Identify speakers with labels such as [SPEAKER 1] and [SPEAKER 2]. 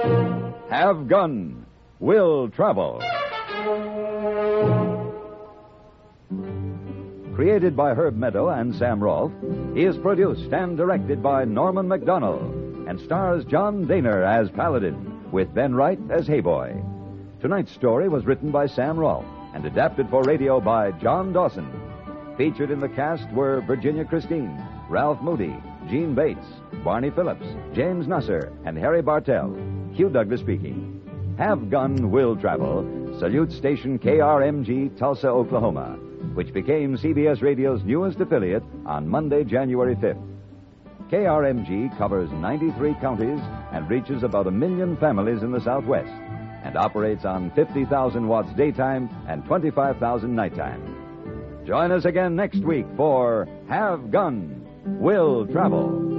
[SPEAKER 1] Have Gun, Will Travel. Created by Herb Meadow and Sam Rolfe, he is produced and directed by Norman MacDonald and stars John Daner as Paladin, with Ben Wright as Hayboy. Tonight's story was written by Sam Rolfe and adapted for radio by John Dawson. Featured in the cast were Virginia Christine, Ralph Moody, Gene Bates, Barney Phillips, James Nusser, and Harry Bartell. Hugh Douglas speaking. Have Gun, Will Travel salutes station KRMG, Tulsa, Oklahoma, which became CBS Radio's newest affiliate on Monday, January 5th. KRMG covers 93 counties and reaches about 1 million families in the Southwest and operates on 50,000 watts daytime and 25,000 nighttime. Join us again next week for Have Gun, Will Travel.